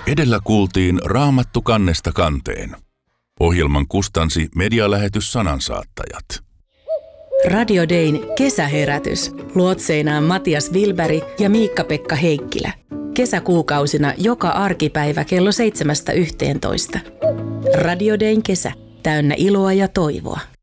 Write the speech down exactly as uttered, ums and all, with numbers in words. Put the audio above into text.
Edellä kuultiin Raamattu kannesta kanteen. Ohjelman kustansi medialähetys Sanansaattajat. Radio Dayn kesäherätys. Luotseinaan Matias Wilberg ja Miikka-Pekka Heikkilä. Kesäkuukausina joka arkipäivä kello seitsemästä yhteentoista. Radio Dayn kesä. Täynnä iloa ja toivoa.